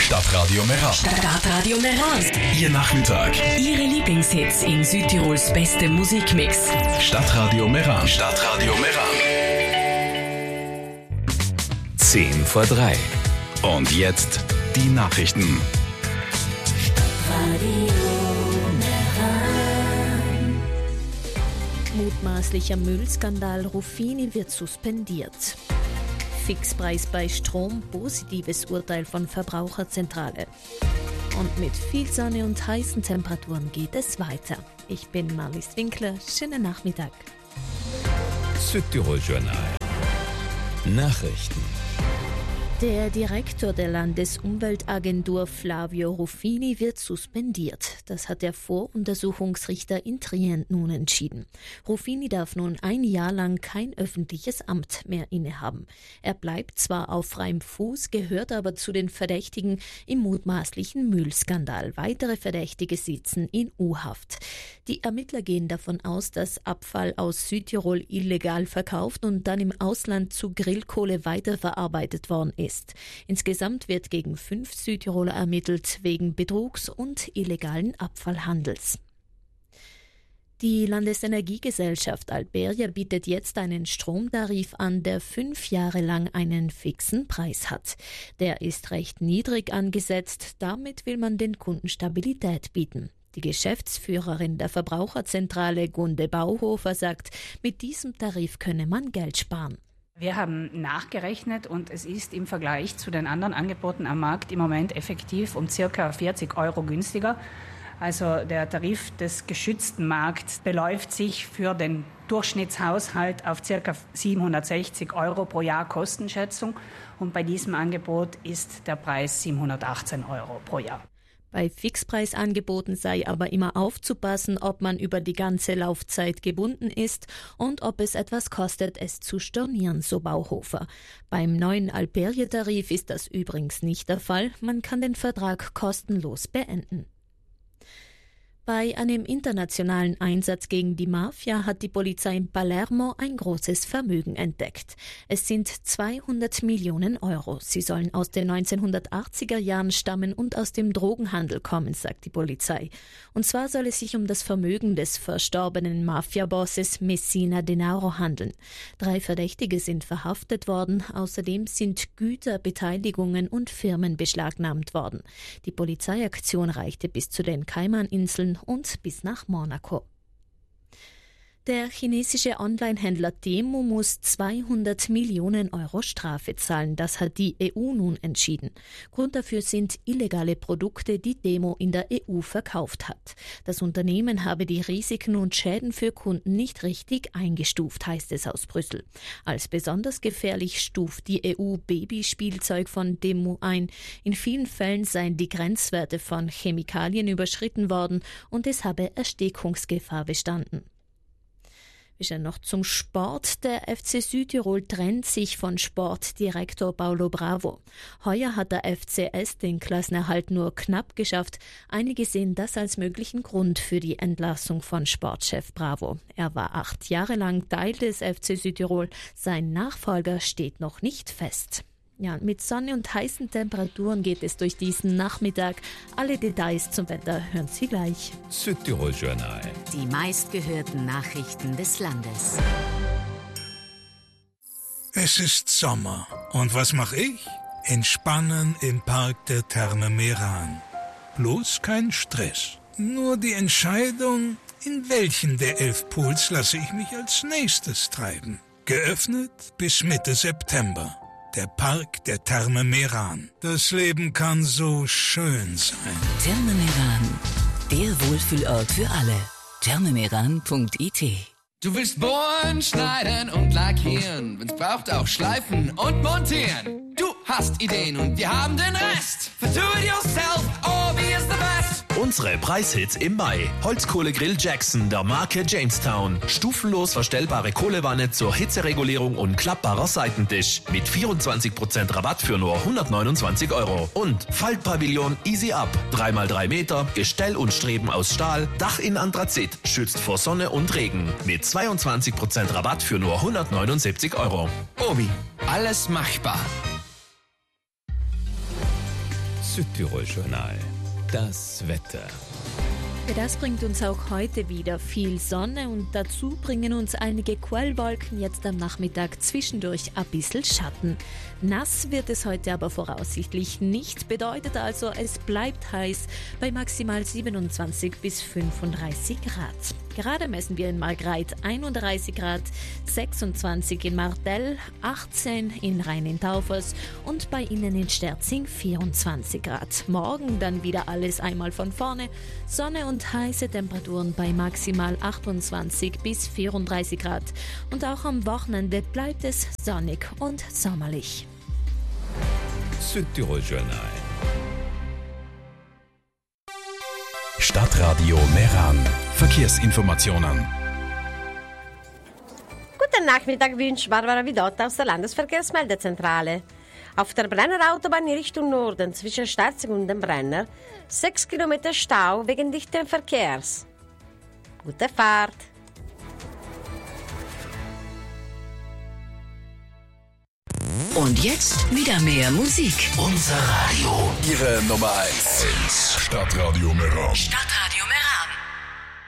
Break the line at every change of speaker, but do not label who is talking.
Stadtradio Meran.
Stadtradio Meran.
Ihr Nachmittag.
Ihre Lieblingshits in Südtirols beste Musikmix.
Stadtradio Meran. Stadtradio Meran. 2:10. Und jetzt die Nachrichten.
Mutmaßlicher Müllskandal Ruffini wird suspendiert. Fixpreis bei Strom, positives Urteil von Verbraucherzentrale. Und mit viel Sonne und heißen Temperaturen geht es weiter. Ich bin Marlies Winkler, schönen Nachmittag.
Südtirol Journal. Nachrichten.
Der Direktor der Landesumweltagentur Flavio Ruffini wird suspendiert. Das hat der Voruntersuchungsrichter in Trient nun entschieden. Ruffini darf nun ein Jahr lang kein öffentliches Amt mehr innehaben. Er bleibt zwar auf freiem Fuß, gehört aber zu den Verdächtigen im mutmaßlichen Müllskandal. Weitere Verdächtige sitzen in U-Haft. Die Ermittler gehen davon aus, dass Abfall aus Südtirol illegal verkauft und dann im Ausland zu Grillkohle weiterverarbeitet worden ist. Insgesamt wird gegen 5 Südtiroler ermittelt wegen Betrugs und illegalen Abfallhandels. Die Landesenergiegesellschaft Alberia bietet jetzt einen Stromtarif an, der 5 Jahre lang einen fixen Preis hat. Der ist recht niedrig angesetzt, damit will man den Kunden Stabilität bieten. Die Geschäftsführerin der Verbraucherzentrale Gunde Bauhofer sagt, mit diesem Tarif könne man Geld sparen.
Wir haben nachgerechnet und es ist im Vergleich zu den anderen Angeboten am Markt im Moment effektiv um ca. 40 Euro günstiger. Also der Tarif des geschützten Markts beläuft sich für den Durchschnittshaushalt auf ca. 760 Euro pro Jahr Kostenschätzung und bei diesem Angebot ist der Preis 718 Euro pro Jahr.
Bei Fixpreisangeboten sei aber immer aufzupassen, ob man über die ganze Laufzeit gebunden ist und ob es etwas kostet, es zu stornieren, so Bauhofer. Beim neuen Alberia-Tarif ist das übrigens nicht der Fall. Man kann den Vertrag kostenlos beenden. Bei einem internationalen Einsatz gegen die Mafia hat die Polizei in Palermo ein großes Vermögen entdeckt. Es sind 200 Millionen Euro. Sie sollen aus den 1980er Jahren stammen und aus dem Drogenhandel kommen, sagt die Polizei. Und zwar soll es sich um das Vermögen des verstorbenen Mafia-Bosses Messina Denaro handeln. 3 Verdächtige sind verhaftet worden. Außerdem sind Güter, Beteiligungen und Firmen beschlagnahmt worden. Die Polizeiaktion reichte bis zu den Kaimaninseln und bis nach Monaco. Der chinesische Online-Händler Temu muss 200 Millionen Euro Strafe zahlen. Das hat die EU nun entschieden. Grund dafür sind illegale Produkte, die Temu in der EU verkauft hat. Das Unternehmen habe die Risiken und Schäden für Kunden nicht richtig eingestuft, heißt es aus Brüssel. Als besonders gefährlich stuft die EU Babyspielzeug von Temu ein. In vielen Fällen seien die Grenzwerte von Chemikalien überschritten worden und es habe Erstickungsgefahr bestanden. Wir schauen noch zum Sport. Der FC Südtirol trennt sich von Sportdirektor Paulo Bravo. Heuer hat der FCS den Klassenerhalt nur knapp geschafft. Einige sehen das als möglichen Grund für die Entlassung von Sportchef Bravo. Er war 8 Jahre lang Teil des FC Südtirol. Sein Nachfolger steht noch nicht fest. Ja, mit Sonne und heißen Temperaturen geht es durch diesen Nachmittag. Alle Details zum Wetter hören Sie gleich.
Südtirol Journal.
Die meistgehörten Nachrichten des Landes.
Es ist Sommer. Und was mache ich? Entspannen im Park der Therme Meran. Bloß kein Stress. Nur die Entscheidung, in welchen der 11 Pools lasse ich mich als nächstes treiben. Geöffnet bis Mitte September. Der Park der Therme Meran. Das Leben kann so schön sein.
Therme Meran, der Wohlfühlort für alle. thermemeran.it.
Du willst bohren, schneiden und lackieren. Wenn's braucht, auch schleifen und montieren. Du hast Ideen und wir haben den Rest. For do it yourself, Orbi is the best.
Unsere Preishits im Mai. Holzkohlegrill Jackson der Marke Jamestown. Stufenlos verstellbare Kohlewanne zur Hitzeregulierung und klappbarer Seitentisch. Mit 24% Rabatt für nur 129 Euro. Und Faltpavillon Easy Up. 3x3 Meter, Gestell und Streben aus Stahl, Dach in Anthrazit, schützt vor Sonne und Regen. Mit 22% Rabatt für nur 179 Euro.
Obi, alles machbar.
Südtirol-Journal. Das Wetter.
Das bringt uns auch heute wieder viel Sonne und dazu bringen uns einige Quellwolken jetzt am Nachmittag zwischendurch ein bisschen Schatten. Nass wird es heute aber voraussichtlich nicht, bedeutet also, es bleibt heiß bei maximal 27 bis 35 Grad. Gerade messen wir in Margreith 31 Grad, 26 in Martell, 18 in Rhein-in-Taufers und bei Ihnen in Sterzing 24 Grad. Morgen dann wieder alles einmal von vorne, Sonne und heiße Temperaturen bei maximal 28 bis 34 Grad. Und auch am Wochenende bleibt es sonnig und sommerlich.
Südtirol-Journal.
Stadtradio Meran. Verkehrsinformationen.
Guten Nachmittag wünscht Barbara Vidotta aus der Landesverkehrsmeldezentrale. Auf der Brenner Autobahn in Richtung Norden zwischen Sterzing und dem Brenner 6 Kilometer Stau wegen dichten Verkehrs. Gute Fahrt!
Und jetzt wieder mehr Musik.
Unser Radio. Ihre Nummer 1. Stadtradio Meran.
Stadtradio